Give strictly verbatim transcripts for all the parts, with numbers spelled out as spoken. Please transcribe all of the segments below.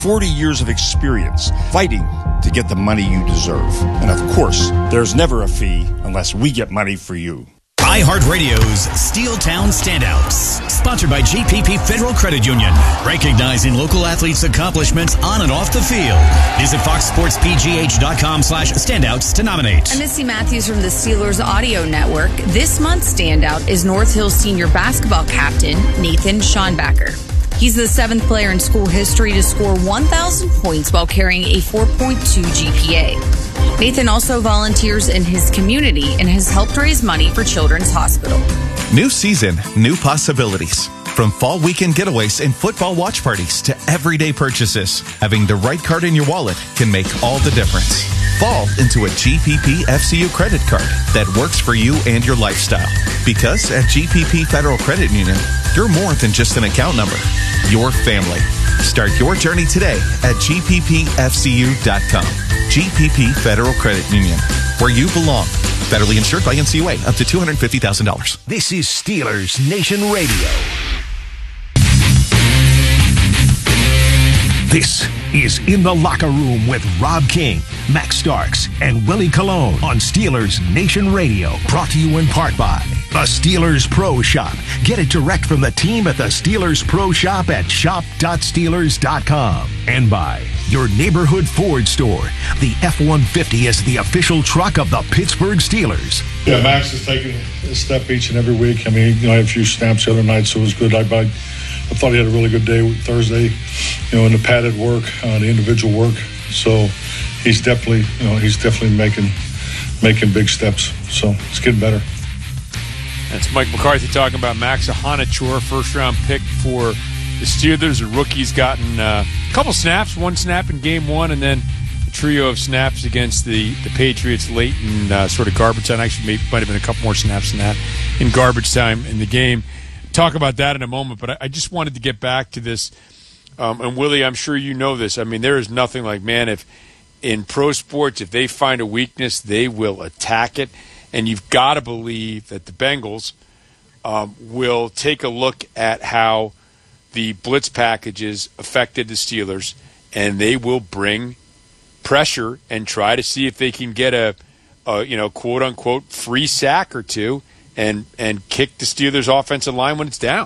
forty years of experience fighting to get the money you deserve. And of course, there's never a fee unless we get money for you. iHeartRadio's Steeltown Standouts, sponsored by G P P Federal Credit Union, recognizing local athletes' accomplishments on and off the field. Visit foxsportspgh.com slash standouts to nominate. I'm Missy Matthews from the Steelers Audio Network. This month's standout is North Hills senior basketball captain Nathan Schonbacher. He's the seventh player in school history to score one thousand points while carrying a four point two G P A. Nathan also volunteers in his community and has helped raise money for Children's Hospital. New season, new possibilities. From fall weekend getaways and football watch parties to everyday purchases, having the right card in your wallet can make all the difference. Fall into a G P P F C U credit card that works for you and your lifestyle. Because at G P P Federal Credit Union, you're more than just an account number. Your family. Start your journey today at G P P F C U dot com. G P P Federal Credit Union, where you belong. Federally insured by N C U A, up to two hundred fifty thousand dollars. This is Steelers Nation Radio. This is In the Locker Room with Rob King, Max Starks, and Willie Colon on Steelers Nation Radio. Brought to you in part by the Steelers Pro Shop. Get it direct from the team at the Steelers Pro Shop at shop dot steelers dot com. And by your neighborhood Ford store. The F one fifty is the official truck of the Pittsburgh Steelers. Yeah, Max is taking a step each and every week. I mean, you know, I had a few snaps the other night, so it was good. I, I, I thought he had a really good day Thursday, you know, in the padded work, uh, the individual work. So he's definitely, you know, he's definitely making making big steps. So it's getting better. That's Mike McCarthy talking about Max Ahanachour, first-round pick for the Steelers. The rookie's gotten uh, a couple snaps, one snap in game one, and then a trio of snaps against the, the Patriots late in uh, sort of garbage time. Actually, maybe, might have been a couple more snaps than that in garbage time in the game. Talk about that in a moment, but I, I just wanted to get back to this. Um, and, Willie, I'm sure you know this. I mean, there is nothing like, man, if in pro sports, if they find a weakness, they will attack it. And you've got to believe that the Bengals um, will take a look at how the blitz packages affected the Steelers, and they will bring pressure and try to see if they can get a, a you know, quote unquote free sack or two and and kick the Steelers' offensive line when it's down.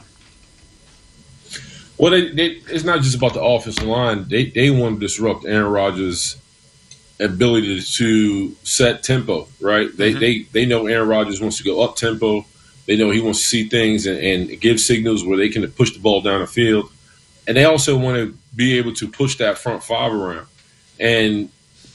Well, they, they, it's not just about the offensive line. They they want to disrupt Aaron Rodgers' ability to set tempo, right? They mm-hmm. they they know Aaron Rodgers wants to go up tempo. They know he wants to see things and, and give signals where they can push the ball down the field. And they also want to be able to push that front five around. And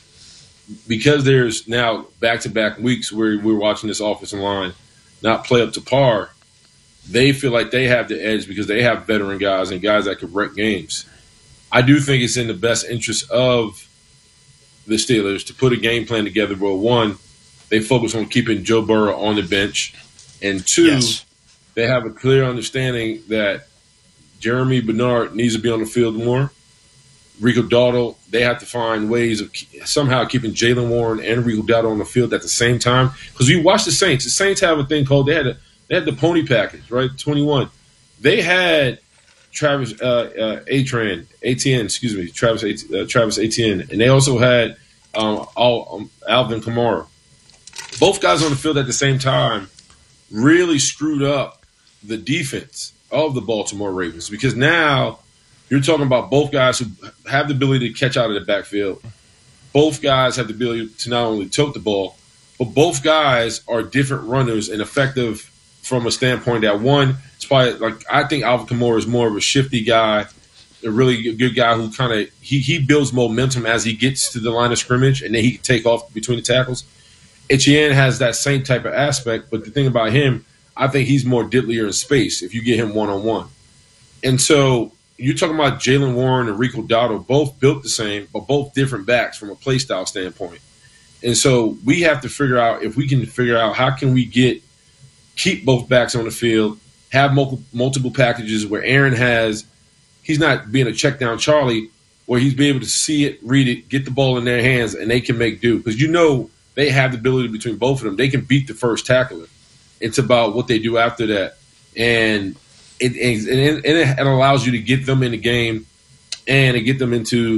because there's now back-to-back weeks where we're watching this offensive line not play up to par, they feel like they have the edge because they have veteran guys and guys that can wreck games. I do think it's in the best interest of the Steelers to put a game plan together where, one, they focus on keeping Joe Burrow on the bench, and two, yes. they have a clear understanding that Jeremy Bernard needs to be on the field more. Rico Dowdle, they have to find ways of somehow keeping Jaylen Warren and Rico Dowdle on the field at the same time. Because you watch the Saints. The Saints have a thing called they had a, they had the pony package, right? twenty-one. They had Travis uh, uh, Etienne, Etienne, excuse me, Travis uh, Travis Etienne, and they also had um, all, um, Alvin Kamara. Both guys on the field at the same time really screwed up the defense of the Baltimore Ravens because now you're talking about both guys who have the ability to catch out of the backfield. Both guys have the ability to not only tote the ball, but both guys are different runners and effective from a standpoint that one, it's probably like I think Alvin Kamara is more of a shifty guy, a really good guy who kind of he he builds momentum as he gets to the line of scrimmage and then he can take off between the tackles. Etienne has that same type of aspect, but the thing about him, I think he's more deadlier in space if you get him one-on-one. And so you're talking about Jaylen Warren and Rico Dowdle, both built the same, but both different backs from a play style standpoint. And so we have to figure out if we can figure out how can we get keep both backs on the field, have multiple, multiple packages where Aaron has – he's not being a check-down Charlie, where he's be able to see it, read it, get the ball in their hands, and they can make do. Because you know – they have the ability between both of them. They can beat the first tackler. It's about what they do after that. And it, it, it, it allows you to get them in the game and to get them into